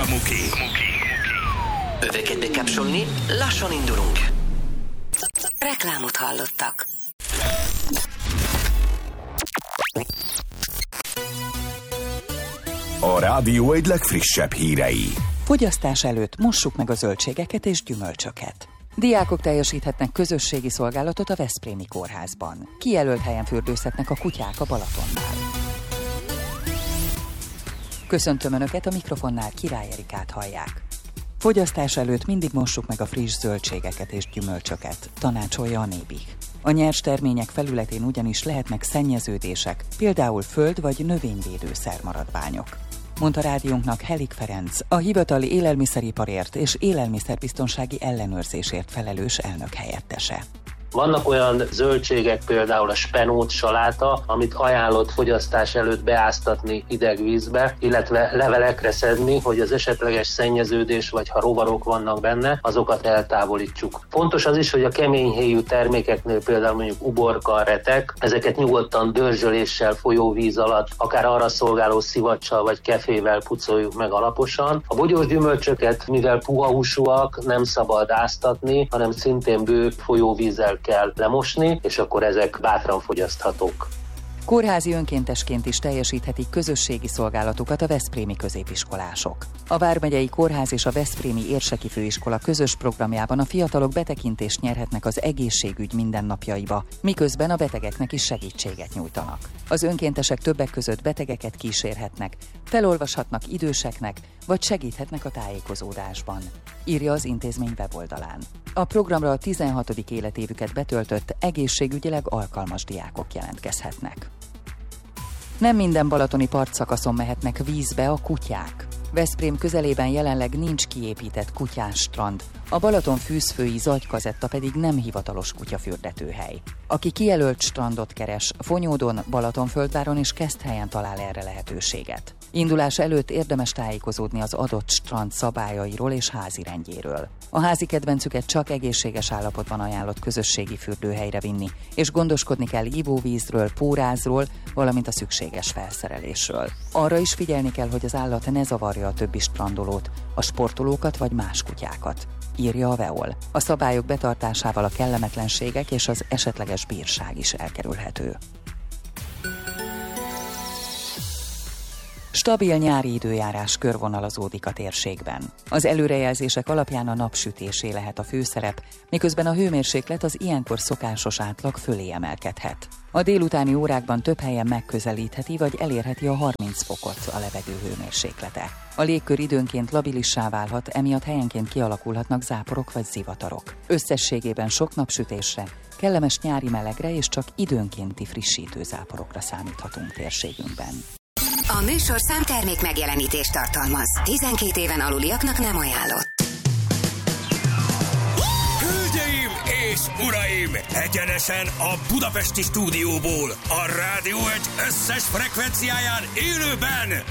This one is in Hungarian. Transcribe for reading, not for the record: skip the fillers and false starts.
a Muki. Öveket bekapcsolni, lassan indulunk. Reklámot hallottak. A rádió egy legfrissebb hírei. Fogyasztás előtt mossuk meg a zöldségeket és gyümölcsöket. Diákok teljesíthetnek közösségi szolgálatot a Veszprémi kórházban. Kijelölt helyen fürdőzhetnek a kutyák a Balatonnál. Köszöntöm Önöket, a mikrofonnál Király Erikát hallják. Fogyasztás előtt mindig mossuk meg a friss zöldségeket és gyümölcsöket, tanácsolja a Nébih. A nyers termények felületén ugyanis lehetnek szennyeződések, például föld- vagy növényvédőszer maradványok. Mondta rádiónknak Helik Ferenc, a hivatali élelmiszeriparért és élelmiszerbiztonsági ellenőrzésért felelős elnök helyettese. Vannak olyan zöldségek, például a spenót, saláta, amit ajánlott fogyasztás előtt beáztatni hideg vízbe, illetve levelekre szedni, hogy az esetleges szennyeződés, vagy ha rovarok vannak benne, azokat eltávolítsuk. Fontos az is, hogy a keményhéjú termékeknél, például mondjuk uborka, retek, ezeket nyugodtan dörzsöléssel, folyóvíz alatt, akár arra szolgáló szivacsal vagy kefével pucoljuk meg alaposan. A bogyós gyümölcsöket, mivel puha húsúak, nem szabad áztatni, hanem szintén bő folyóvízzel kell lemosni, és akkor ezek bátran fogyaszthatók. Kórházi önkéntesként is teljesíthetik közösségi szolgálatukat a veszprémi középiskolások. A Vármegyei Kórház és a Veszprémi Érseki Főiskola közös programjában a fiatalok betekintést nyerhetnek az egészségügy mindennapjaiba, miközben a betegeknek is segítséget nyújtanak. Az önkéntesek többek között betegeket kísérhetnek, felolvashatnak időseknek, vagy segíthetnek a tájékozódásban, írja az intézmény weboldalán. A programra a 16. életévüket betöltött, egészségügyileg alkalmas diákok jelentkezhetnek. Nem minden balatoni partszakaszon mehetnek vízbe a kutyák. Veszprém közelében jelenleg nincs kiépített kutyás strand, a Balaton fűzfői Zagykazetta pedig nem hivatalos kutyafürdetőhely. Aki kijelölt strandot keres, Fonyódon, Balatonföldváron és Keszthelyen talál erre lehetőséget. Indulás előtt érdemes tájékozódni az adott strand szabályairól és házirendjéről. A házi kedvencüket csak egészséges állapotban ajánlott közösségi fürdőhelyre vinni, és gondoskodni kell ivóvízről, pórázról, valamint a szükséges felszerelésről. Arra is figyelni kell, hogy az állat ne zavarja a többi strandolót, a sportolókat vagy más kutyákat, írja a Veol. A szabályok betartásával a kellemetlenségek és az esetleges bírság is elkerülhető. Stabil nyári időjárás körvonalazódik a térségben. Az előrejelzések alapján a napsütésé lehet a főszerep, miközben a hőmérséklet az ilyenkor szokásos átlag fölé emelkedhet. A délutáni órákban több helyen megközelítheti vagy elérheti a 30 fokot a levegő hőmérséklete. A légkör időnként labilissá válhat, emiatt helyenként kialakulhatnak záporok vagy zivatarok. Összességében sok napsütésre, kellemes nyári melegre és csak időnkénti frissítő záporokra számíthatunk térségünkben. A műsorszám termék megjelenítést tartalmaz. 12 éven aluliaknak nem ajánlott. Hölgyeim és uraim! Egyenesen a budapesti stúdióból, a Rádió egy összes frekvenciáján élőben